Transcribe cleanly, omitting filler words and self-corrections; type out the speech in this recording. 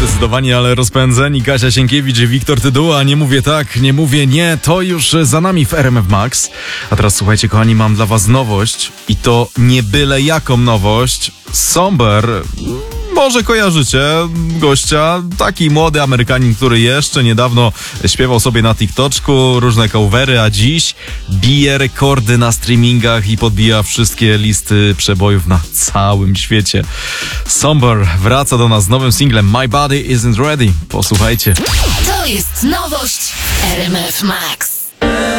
zdecydowanie, ale rozpędzeni. Kasia Sienkiewicz i Wiktor Tyduła. Nie mówię tak, nie mówię nie. To już za nami w RMF Max. A teraz słuchajcie, kochani, mam dla was nowość. I to nie byle jaką nowość. Somber. Może kojarzycie gościa, taki młody Amerykanin, który jeszcze niedawno śpiewał sobie na TikToczku różne covery, a dziś bije rekordy na streamingach i podbija wszystkie listy przebojów na całym świecie. Somber wraca do nas z nowym singlem My Body Isn't Ready. Posłuchajcie. To jest nowość RMF Max.